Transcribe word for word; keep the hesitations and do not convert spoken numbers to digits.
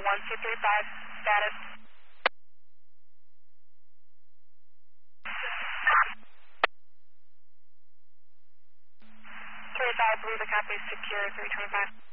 one two three five, status. three five, believe the copy is secure, three twenty-five.